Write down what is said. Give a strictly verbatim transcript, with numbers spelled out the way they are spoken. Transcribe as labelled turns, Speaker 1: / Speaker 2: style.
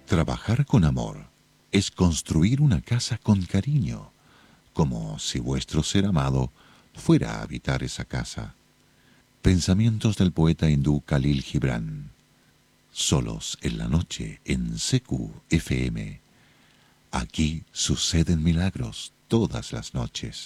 Speaker 1: Trabajar con amor es construir una casa con cariño, como si vuestro ser amado fuera a habitar esa casa. Pensamientos del poeta hindú Khalil Gibran. Solos en la noche en C Q F M. Aquí suceden milagros todas las noches.